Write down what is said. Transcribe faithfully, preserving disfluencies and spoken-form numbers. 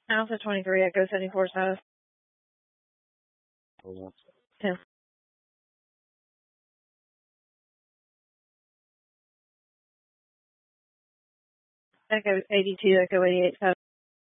Alpha twenty-three, Echo seventy-four South. Hold on. ten. Echo eighty-two, Echo eighty-eight South.